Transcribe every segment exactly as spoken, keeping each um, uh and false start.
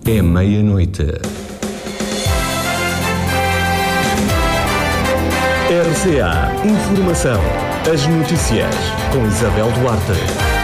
É meia-noite. R C A Informação. As notícias com Isabel Duarte.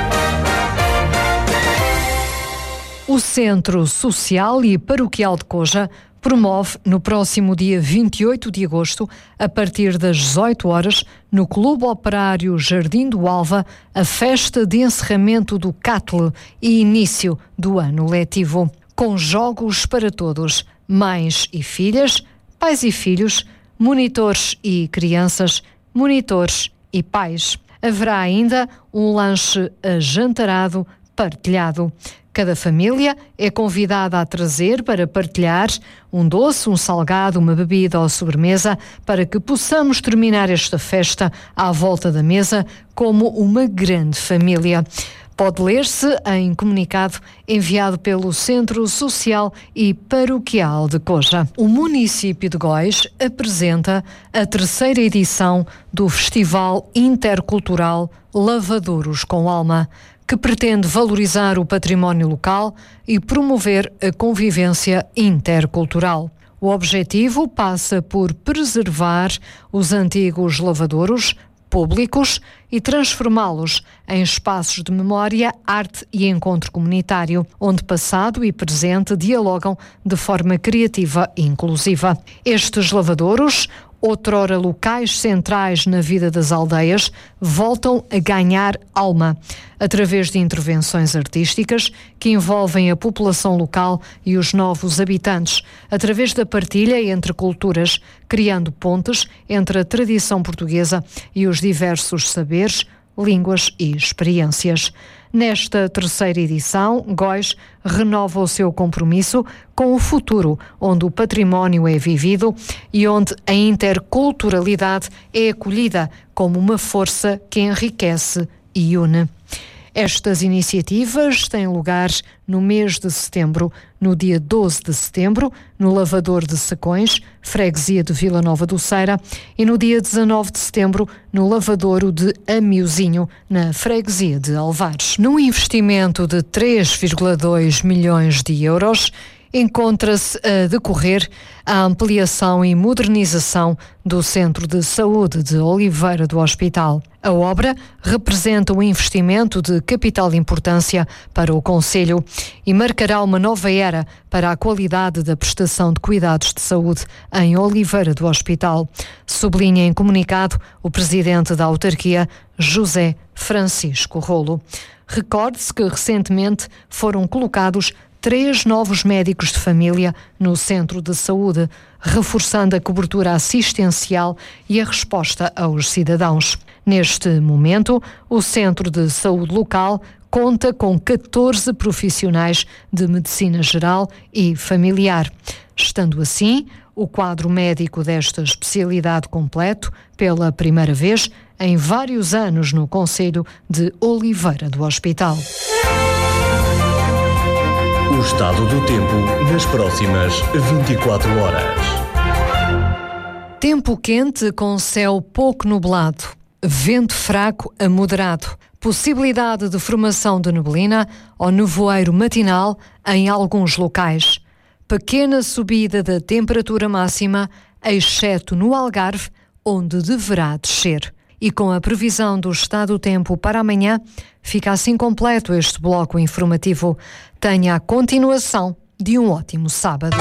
O Centro Social e Paroquial de Coja promove no próximo dia vinte e oito de agosto, a partir das dezoito horas, no Clube Operário Jardim do Alva, a festa de encerramento do C A T L e início do ano letivo. Com jogos para todos, mães e filhas, pais e filhos, monitores e crianças, monitores e pais. Haverá ainda um lanche ajantarado partilhado. Cada família é convidada a trazer para partilhar um doce, um salgado, uma bebida ou sobremesa para que possamos terminar esta festa à volta da mesa como uma grande família. Pode ler-se em comunicado enviado pelo Centro Social e Paroquial de Coja. O município de Góis apresenta a terceira edição do Festival Intercultural Lavadouros com Alma, que pretende valorizar o património local e promover a convivência intercultural. O objetivo passa por preservar os antigos lavadouros públicos e transformá-los em espaços de memória, arte e encontro comunitário, onde passado e presente dialogam de forma criativa e inclusiva. Estes lavadouros, outrora locais centrais na vida das aldeias, voltam a ganhar alma, através de intervenções artísticas que envolvem a população local e os novos habitantes, através da partilha entre culturas, criando pontes entre a tradição portuguesa e os diversos saberes, línguas e experiências. Nesta terceira edição, Góis renova o seu compromisso com o futuro, onde o património é vivido e onde a interculturalidade é acolhida como uma força que enriquece e une. Estas iniciativas têm lugar no mês de setembro, no dia doze de setembro, no Lavador de Sacões, freguesia de Vila Nova do Ceira, e no dia dezanove de setembro, no Lavadouro de Amiozinho, na freguesia de Alvares. Num investimento de três vírgula dois milhões de euros, encontra-se a decorrer a ampliação e modernização do Centro de Saúde de Oliveira do Hospital. A obra representa um investimento de capital importância para o concelho e marcará uma nova era para a qualidade da prestação de cuidados de saúde em Oliveira do Hospital, sublinha em comunicado o presidente da autarquia, José Francisco Rolo. Recorde-se que recentemente foram colocados três novos médicos de família no centro de saúde, reforçando a cobertura assistencial e a resposta aos cidadãos. Neste momento, o centro de saúde local conta com catorze profissionais de medicina geral e familiar, estando assim o quadro médico desta especialidade completo pela primeira vez em vários anos no concelho de Oliveira do Hospital. O estado do tempo nas próximas vinte e quatro horas. Tempo quente com céu pouco nublado, vento fraco a moderado, possibilidade de formação de neblina ou nevoeiro matinal em alguns locais. Pequena subida da temperatura máxima, exceto no Algarve, onde deverá descer. E com a previsão do estado do tempo para amanhã, fica assim completo este bloco informativo. Tenha a continuação de um ótimo sábado.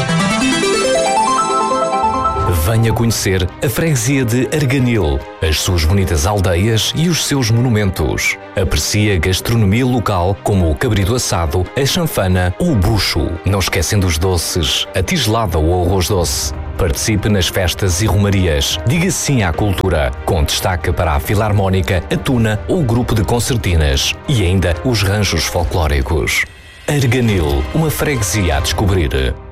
Venha conhecer a freguesia de Arganil, as suas bonitas aldeias e os seus monumentos. Aprecie a gastronomia local como o cabrito assado, a chanfana ou o bucho. Não esquecendo os doces, a tigelada ou o arroz doce. Participe nas festas e romarias. Diga sim à cultura, com destaque para a Filarmónica, a Tuna ou o grupo de concertinas. E ainda os ranchos folclóricos. Arganil, uma freguesia a descobrir.